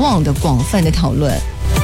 望的广泛的讨论。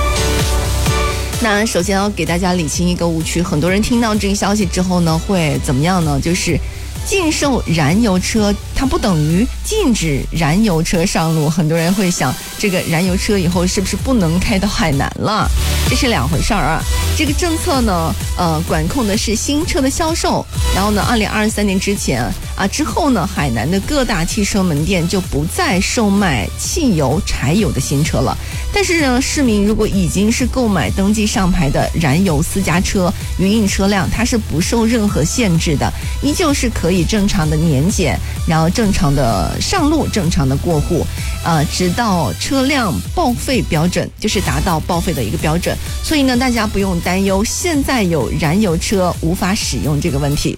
那首先要给大家理清一个误区，很多人听到这个消息之后呢，会怎么样呢？就是禁售燃油车，它不等于禁止燃油车上路。很多人会想，这个燃油车以后是不是不能开到海南了？这是两回事儿啊。这个政策呢，管控的是新车的销售。然后呢，2023年之后呢，海南的各大汽车门店就不再售卖汽油、柴油的新车了。但是呢，市民如果已经是购买登记上牌的燃油私家车、营运车辆，它是不受任何限制的，依旧是可以正常的年检，然后正常的上路、正常的过户，直到车辆报废标准，就是达到报废的一个标准。所以呢，大家不用担忧现在有燃油车无法使用这个问题。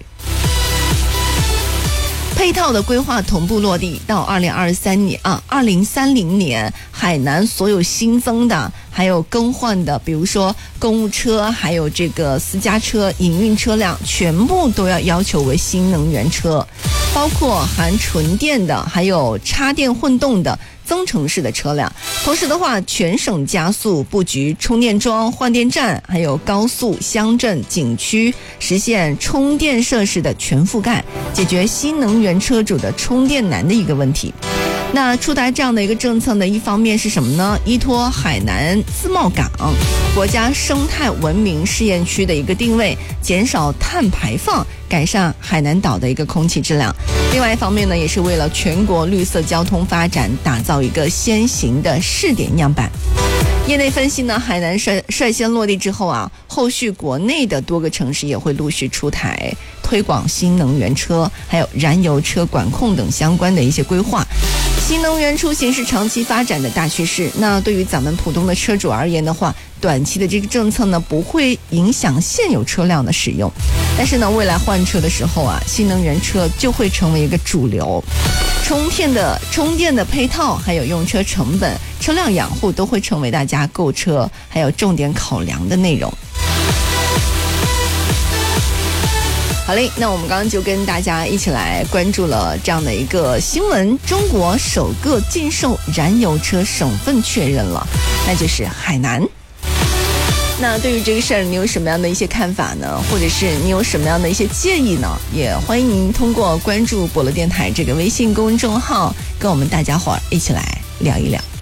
配套的规划同步落地，到2030年，海南所有新增的还有更换的，比如说公务车，还有这个私家车、营运车辆，全部都要求为新能源车，包括含纯电的，还有插电混动的增程式的车辆。同时的话，全省加速布局充电桩、换电站，还有高速、乡镇、景区，实现充电设施的全覆盖，解决新能源车主的充电难的一个问题。那出台这样的一个政策呢，一方面是什么呢？依托海南自贸港国家生态文明试验区的一个定位，减少碳排放，改善海南岛的一个空气质量。另外一方面呢，也是为了全国绿色交通发展打造一个先行的试点样板。业内分析呢，海南率先落地之后啊，后续国内的多个城市也会陆续出台推广新能源车，还有燃油车管控等相关的一些规划。新能源出行是长期发展的大趋势，那对于咱们普通的车主而言的话，短期的这个政策呢，不会影响现有车辆的使用，但是呢，未来换车的时候啊，新能源车就会成为一个主流。充电的配套，还有用车成本、车辆养护都会成为大家购车还有重点考量的内容。好嘞，那我们刚刚就跟大家一起来关注了这样的一个新闻，中国首个禁售燃油车省份确认了，那就是海南。那对于这个事儿，你有什么样的一些看法呢？或者是你有什么样的一些建议呢？也欢迎您通过关注博乐电台这个微信公众号，跟我们大家伙儿一起来聊一聊。